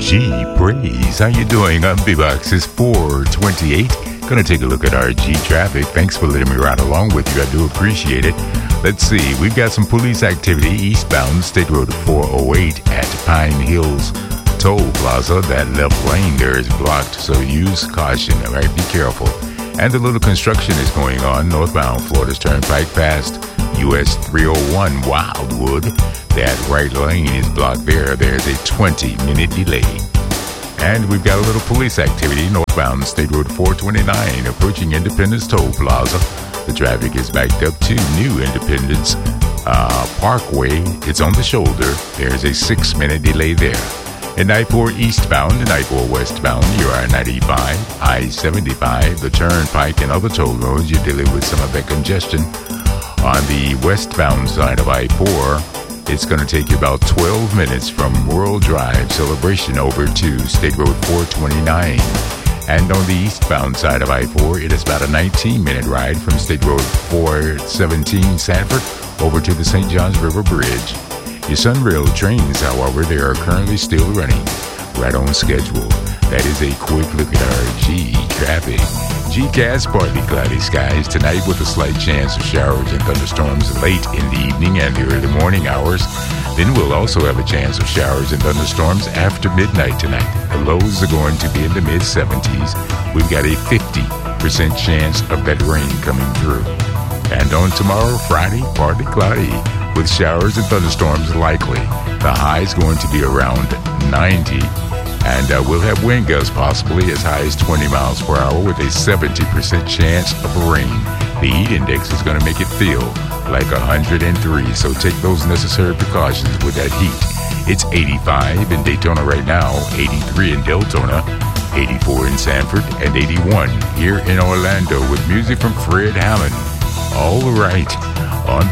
RG Praise. How you doing? I'm B-Box. It's 428. Gonna take a look at RG traffic. Thanks for letting me ride along with you. I do appreciate it. Let's see. We've got some police activity eastbound State Road 408 at Pine Hills Toll Plaza. That left lane there is blocked, so use caution. All right, be careful. And a little construction is going on northbound Florida's Turnpike past US 301 Wildwood. That right lane is blocked there. There's a 20-minute delay. And we've got a little police activity northbound State Road 429 approaching Independence Toll Plaza. The traffic is backed up to New Independence Parkway. It's on the shoulder. There's a 6-minute delay there. In I-4 eastbound and I-4 westbound, you're I-95, I-75, the Turnpike, and other toll roads. You're dealing with some of that congestion. On the westbound side of I-4, it's going to take you about 12 minutes from World Drive Celebration over to State Road 429. And on the eastbound side of I-4, it is about a 19-minute ride from State Road 417 Sanford over to the St. Johns River Bridge. Your Sunrail trains, however, they are currently still running right on schedule. That is a quick look at our G traffic. GCast, partly cloudy skies tonight with a slight chance of showers and thunderstorms late in the evening and the early morning hours. Then we'll also have a chance of showers and thunderstorms after midnight tonight. The lows are going to be in the mid-70s. We've got a 50% chance of that rain coming through. And on tomorrow, Friday, partly cloudy with showers and thunderstorms likely. The high is going to be around 90. And we'll have wind gusts possibly as high as 20 miles per hour with a 70% chance of rain. The heat index is going to make it feel like 103. So take those necessary precautions with that heat. It's 85 in Daytona right now, 83 in Deltona, 84 in Sanford, and 81 here in Orlando with music from Fred Hammond. All right.